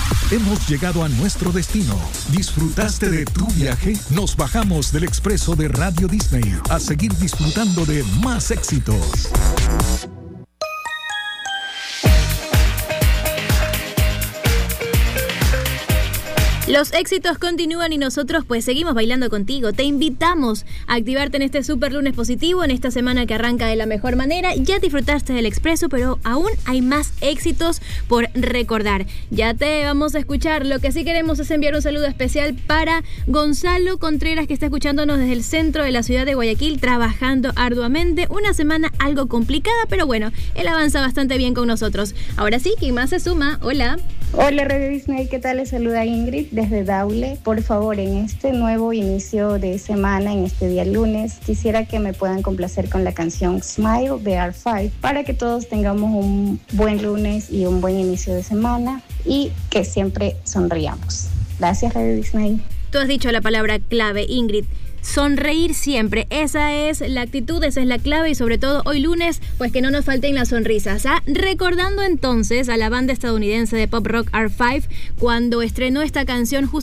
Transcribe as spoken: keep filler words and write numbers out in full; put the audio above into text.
Hemos llegado a nuestro destino. ¿Disfrutaste de tu viaje? Nos bajamos del expreso de Radio Disney a seguir disfrutando de más éxitos. Los éxitos continúan y nosotros pues seguimos bailando contigo. Te invitamos a activarte en este super lunes positivo, en esta semana que arranca de la mejor manera. Ya disfrutaste del expreso, pero aún hay más éxitos por recordar. Ya te vamos a escuchar. Lo que sí queremos es enviar un saludo especial para Gonzalo Contreras, que está escuchándonos desde el centro de la ciudad de Guayaquil, trabajando arduamente. Una semana algo complicada, pero bueno, él avanza bastante bien con nosotros. Ahora sí, ¿quién más se suma? Hola. Hola Radio Disney, ¿qué tal? Les saluda Ingrid desde Daule. Por favor, en este nuevo inicio de semana, en este día lunes, quisiera que me puedan complacer con la canción Smile de R cinco para que todos tengamos un buen lunes y un buen inicio de semana y que siempre sonriamos. Gracias Radio Disney. Tú has dicho la palabra clave, Ingrid. Sonreír siempre, esa es la actitud, esa es la clave y sobre todo hoy lunes, pues que no nos falten las sonrisas. ¿Ah? Recordando entonces a la banda estadounidense de pop rock R cinco cuando estrenó esta canción justo